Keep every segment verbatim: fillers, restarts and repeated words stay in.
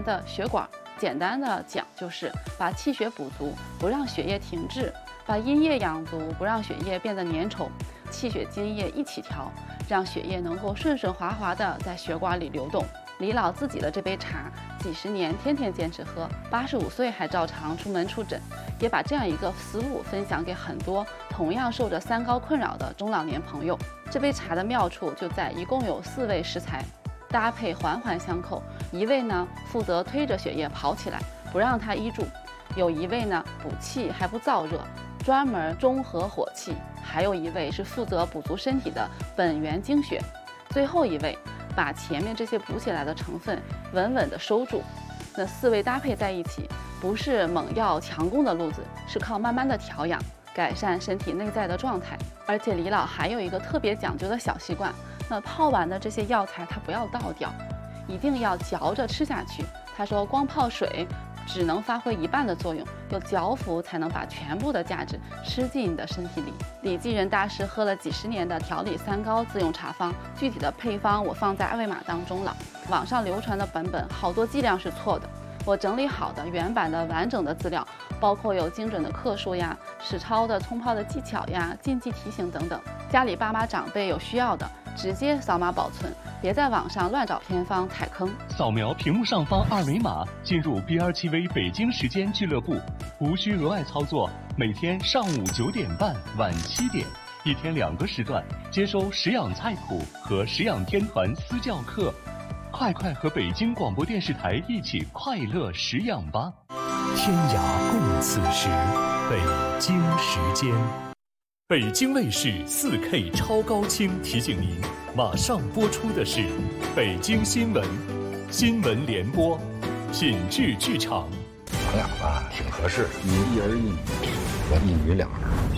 的血管。简单的讲，就是把气血补足，不让血液停滞；把阴液养足，不让血液变得粘稠。气血津液一起调，让血液能够顺顺滑滑地在血管里流动。李老自己的这杯茶，几十年天天坚持喝，八十五岁还照常出门出诊，也把这样一个思路分享给很多同样受着三高困扰的中老年朋友。这杯茶的妙处就在一共有四味食材，搭配环环相扣。一味呢负责推着血液跑起来，不让它依住；有一味呢补气还不燥热，专门中和火气；还有一味是负责补足身体的本源精血；最后一味把前面这些补起来的成分稳稳地收住。那四味搭配在一起，不是猛药强攻的路子，是靠慢慢的调养，改善身体内在的状态。而且李老还有一个特别讲究的小习惯，那泡完的这些药材他不要倒掉，一定要嚼着吃下去。他说光泡水只能发挥一半的作用，有嚼服才能把全部的价值吃进你的身体里。李继仁大师喝了几十年的调理三高自用茶方，具体的配方我放在二维码当中了。网上流传的版本好多剂量是错的，我整理好的原版的完整的资料，包括有精准的克数呀、实操的冲泡的技巧呀、禁忌提醒等等。家里爸妈长辈有需要的，直接扫码保存，别在网上乱找偏方踩坑。 扫描屏幕上方二维码，进入 B R 七 V 北京时间俱乐部，无需额外操作。每天上午九点半、晚七点，一天两个时段，接收食养菜谱和食养天团私教课。快快和北京广播电视台一起快乐食养吧！ 天涯共此时，北京时间。北京卫视 四 K 超高清提醒您，马上播出的是北京新闻新闻联播品质剧场。 咱俩吧挺合适，你一儿一女，我一女两儿。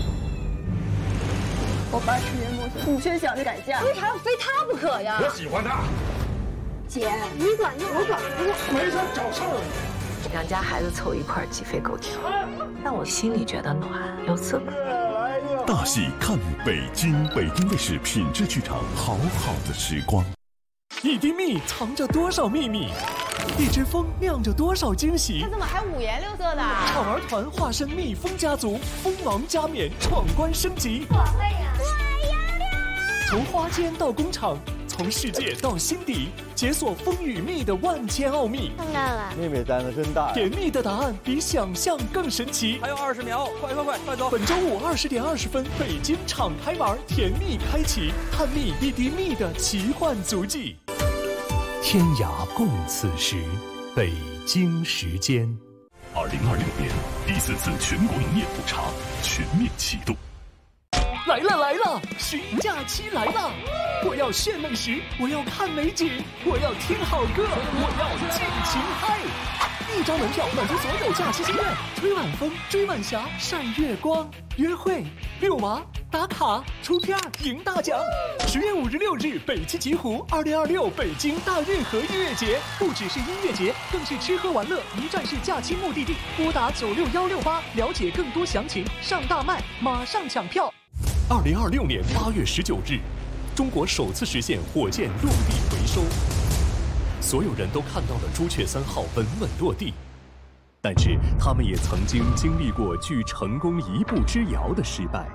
我爸吃人不行，你却想着改嫁，为啥要非他不可呀？ 我喜欢他。 姐，你管用，我管不用， 没事找事儿。 两家孩子凑一块鸡飞狗跳，但我心里觉得暖又刺骨。 大戏看北京，北京卫视品质剧场，好好的时光。一滴蜜藏着多少秘密？一只蜂酿着多少惊喜？ 它怎么还五颜六色的？ 炒儿团化身蜜蜂家族，蜂王加冕，闯关升级。 我会呀！我要亮！ 从花间到工厂，从世界到心底，解锁蜂与蜜的万千奥秘。 看到了， 妹妹胆子真大。 甜蜜的答案比想象更神奇。 还有二十秒，快快快，快走！ 本周五二十点二十分，北京敞开玩，甜蜜开启，探秘一滴蜜的奇幻足迹。天涯共此时，北京时间。二零二六年第四次全国农业普查全面启动。来了来了，十一假期来了！我要炫美食，我要看美景，我要听好歌，我要尽情嗨！一张门票满足所有假期心愿，吹晚风，追晚霞，晒月光，约会、遛娃、打卡、出片、赢大奖。十月五日、六日，北汽极狐二零二六北京大运河音乐节，不只是音乐节，更是吃喝玩乐一站式假期目的地。拨打九六幺六八，了解更多详情。上大麦，马上抢票！二零二六年八月十九日，中国首次实现火箭落地回收。所有人都看到了朱雀三号稳稳落地，但是他们也曾经经历过距成功一步之遥的失败。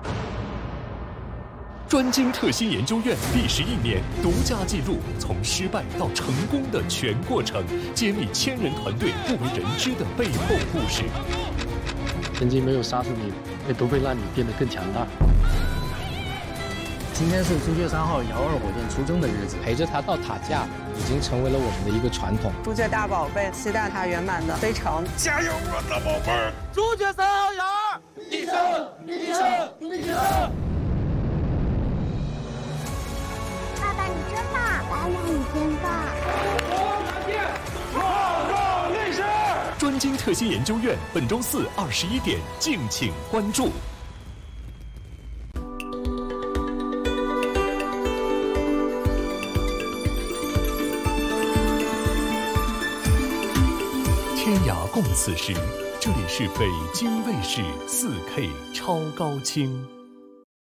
专精特新研究院历时一年，独家记录从失败到成功的全过程，揭秘千人团队不为人知的背后故事。 曾经没有杀死你，也都会让你变得更强大。今天是朱雀三号遥二火箭出征的日子，陪着它到塔架已经成为了我们的一个传统。 朱雀大宝贝，期待它圆满的飞成。 加油，我的宝贝儿！ 朱雀三号遥二，一生一生一生。 爸爸你真棒，爸爸你真棒。 中国蓝天，创造历史。 专精特新研究院本周四二十一点，敬请关注。天涯共此时，这里是北京卫视 四 K 超高清。